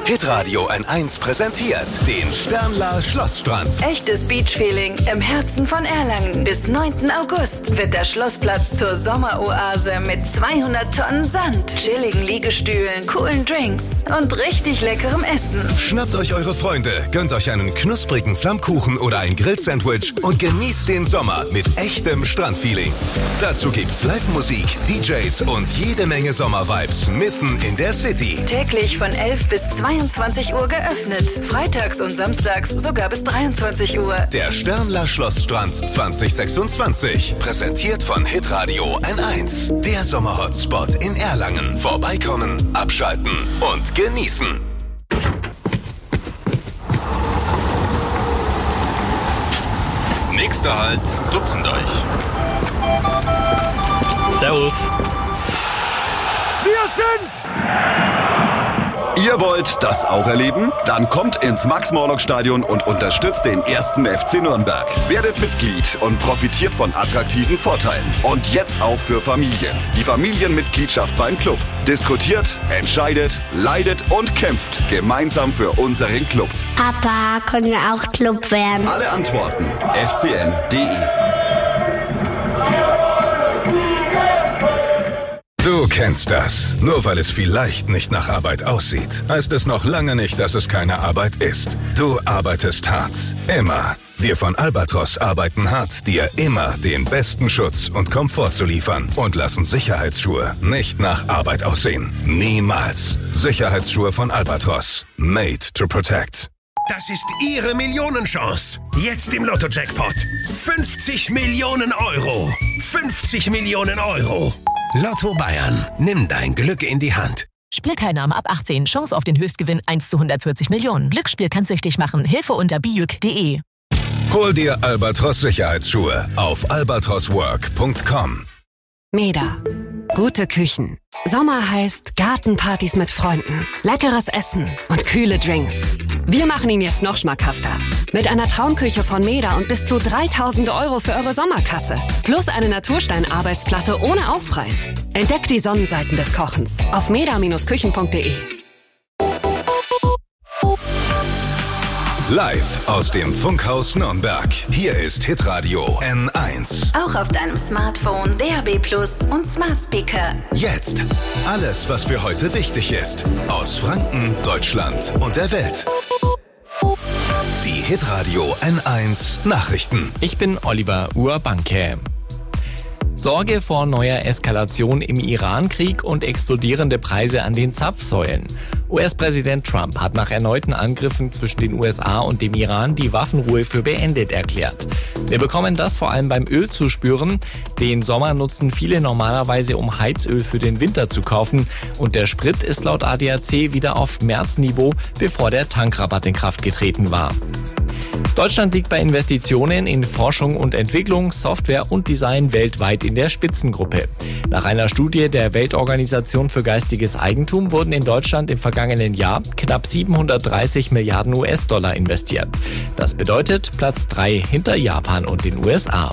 Hitradio N1 präsentiert den Sternler Schlossstrand. Echtes Beachfeeling im Herzen von Erlangen. Bis 9. August wird der Schlossplatz zur Sommeroase mit 200 Tonnen Sand, chilligen Liegestühlen, coolen Drinks und richtig leckerem Essen. Schnappt euch eure Freunde, gönnt euch einen knusprigen Flammkuchen oder ein Grillsandwich und genießt den Sommer mit echtem Strandfeeling. Dazu gibt's Live-Musik, DJs und jede Menge Sommervibes mitten in der City. Täglich von 11 bis 22 Uhr geöffnet. Freitags und samstags sogar bis 23 Uhr. Der Sternler Schlossstrand 2026. Präsentiert von Hitradio N1. Der Sommerhotspot in Erlangen. Vorbeikommen, abschalten und genießen. Nächster Halt, Dutzenddeich. Servus. Wir sind... Ihr wollt das auch erleben? Dann kommt ins Max-Morlock-Stadion und unterstützt den 1. FC Nürnberg. Werdet Mitglied und profitiert von attraktiven Vorteilen. Und jetzt auch für Familien. Die Familienmitgliedschaft beim Club. Diskutiert, entscheidet, leidet und kämpft gemeinsam für unseren Club. Papa, können wir auch Club werden? Alle Antworten fcn.de. Du kennst das. Nur weil es vielleicht nicht nach Arbeit aussieht, heißt es noch lange nicht, dass es keine Arbeit ist. Du arbeitest hart. Immer. Wir von Albatros arbeiten hart, dir immer den besten Schutz und Komfort zu liefern und lassen Sicherheitsschuhe nicht nach Arbeit aussehen. Niemals. Sicherheitsschuhe von Albatros. Made to protect. Das ist Ihre Millionenchance. Jetzt im Lotto-Jackpot. 50 Millionen Euro. 50 Millionen Euro. Lotto Bayern. Nimm dein Glück in die Hand. Spielteilnahme ab 18. Chance auf den Höchstgewinn 1 zu 140 Millionen. Glücksspiel kann süchtig machen. Hilfe unter biuk.de. Hol dir Albatros Sicherheitsschuhe auf albatroswork.com. Meda. Gute Küchen. Sommer heißt Gartenpartys mit Freunden, leckeres Essen und kühle Drinks. Wir machen ihn jetzt noch schmackhafter. Mit einer Traumküche von Meda und bis zu 3.000 € für eure Sommerkasse. Plus eine Naturstein-Arbeitsplatte ohne Aufpreis. Entdeckt die Sonnenseiten des Kochens auf meda-küchen.de. Live aus dem Funkhaus Nürnberg. Hier ist Hitradio N1. Auch auf deinem Smartphone, DAB+ und Smart Speaker. Jetzt alles, was für heute wichtig ist. Aus Franken, Deutschland und der Welt. Die Hitradio N1 Nachrichten. Ich bin Oliver Urbanke. Sorge vor neuer Eskalation im Iran-Krieg und explodierende Preise an den Zapfsäulen. US-Präsident Trump hat nach erneuten Angriffen zwischen den USA und dem Iran die Waffenruhe für beendet erklärt. Wir bekommen das vor allem beim Öl zu spüren. Den Sommer nutzen viele normalerweise, um Heizöl für den Winter zu kaufen. Und der Sprit ist laut ADAC wieder auf Märzniveau, bevor der Tankrabatt in Kraft getreten war. Deutschland liegt bei Investitionen in Forschung und Entwicklung, Software und Design weltweit in der Spitzengruppe. Nach einer Studie der Weltorganisation für geistiges Eigentum wurden in Deutschland im vergangenen Jahr knapp 730 Milliarden US-Dollar investiert. Das bedeutet Platz 3 hinter Japan und den USA.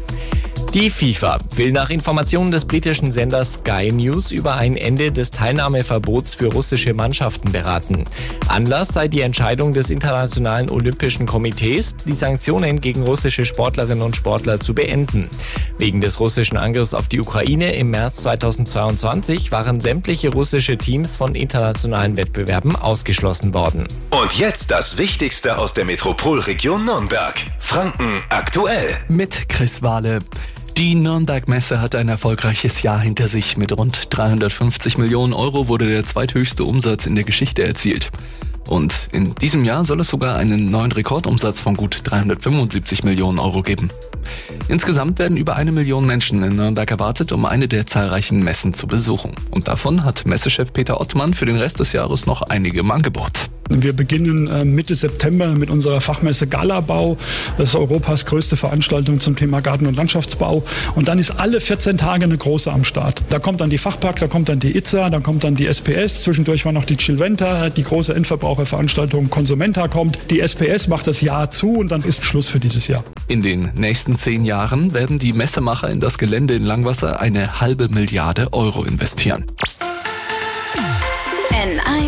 Die FIFA will nach Informationen des britischen Senders Sky News über ein Ende des Teilnahmeverbots für russische Mannschaften beraten. Anlass sei die Entscheidung des Internationalen Olympischen Komitees, die Sanktionen gegen russische Sportlerinnen und Sportler zu beenden. Wegen des russischen Angriffs auf die Ukraine im März 2022 waren sämtliche russische Teams von internationalen Wettbewerben ausgeschlossen worden. Und jetzt das Wichtigste aus der Metropolregion Nürnberg. Franken aktuell. Mit Chris Wahle. Die Nürnberg-Messe hat ein erfolgreiches Jahr hinter sich. Mit rund 350 Millionen € wurde der zweithöchste Umsatz in der Geschichte erzielt. Und in diesem Jahr soll es sogar einen neuen Rekordumsatz von gut 375 Millionen € geben. Insgesamt werden über 1 Million Menschen in Nürnberg erwartet, um eine der zahlreichen Messen zu besuchen. Und davon hat Messechef Peter Ottmann für den Rest des Jahres noch einige im Angebot. Wir beginnen Mitte September mit unserer Fachmesse Galabau. Das ist Europas größte Veranstaltung zum Thema Garten- und Landschaftsbau. Und dann ist alle 14 Tage eine große am Start. Da kommt dann die Fachpark, da kommt dann die ITSA, da kommt dann die SPS. Zwischendurch war noch die Chillventa, die große Endverbraucherveranstaltung Consumenta kommt. Die SPS macht das Jahr zu und dann ist Schluss für dieses Jahr. In den nächsten 10 Jahren werden die Messemacher in das Gelände in Langwasser eine halbe Milliarde € investieren. N1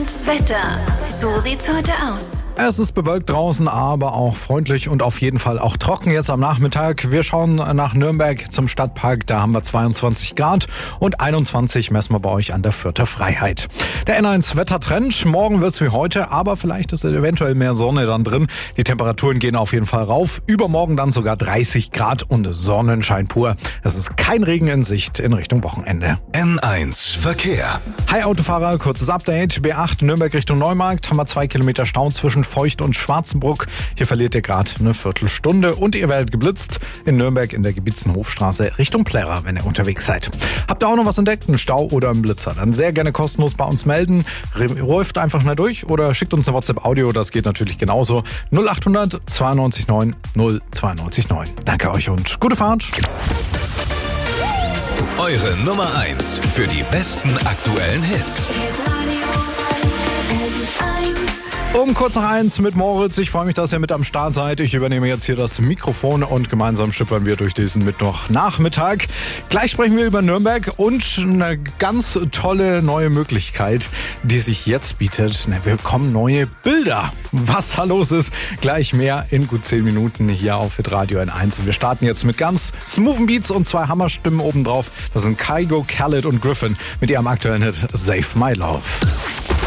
1 Wetter. So sieht's heute aus. Es ist bewölkt draußen, aber auch freundlich und auf jeden Fall auch trocken jetzt am Nachmittag. Wir schauen nach Nürnberg zum Stadtpark, da haben wir 22 Grad und 21 messen wir bei euch an der Fürther Freiheit. Der N1 Wettertrend, morgen wird's wie heute, aber vielleicht ist eventuell mehr Sonne dann drin. Die Temperaturen gehen auf jeden Fall rauf, übermorgen dann sogar 30 Grad und Sonnenschein pur. Es ist kein Regen in Sicht in Richtung Wochenende. N1 Verkehr. Hi Autofahrer, kurzes Update. B8 Nürnberg Richtung Neumarkt haben wir 2 Kilometer Stau zwischen Feucht und Schwarzenbruck. Hier verliert ihr gerade eine Viertelstunde und ihr werdet geblitzt in Nürnberg in der Gebietzenhofstraße Richtung Plärrer, wenn ihr unterwegs seid. Habt ihr auch noch was entdeckt, einen Stau oder einen Blitzer? Dann sehr gerne kostenlos bei uns melden. Ruft einfach schnell durch oder schickt uns eine WhatsApp-Audio, das geht natürlich genauso. 0800 92 9 092 9. Danke euch und gute Fahrt. Eure Nummer 1 für die besten aktuellen Hits. Um kurz nach 1 mit Moritz. Ich freue mich, dass ihr mit am Start seid. Ich übernehme jetzt hier das Mikrofon und gemeinsam schippern wir durch diesen Mittwochnachmittag. Gleich sprechen wir über Nürnberg und eine ganz tolle neue Möglichkeit, die sich jetzt bietet. Wir bekommen neue Bilder. Was da los ist, gleich mehr in gut 10 Minuten hier auf hitradio N1. Und wir starten jetzt mit ganz smoothen Beats und 2 Hammerstimmen obendrauf. Das sind Kygo, Khaled und Griffin mit ihrem aktuellen Hit Save My Love.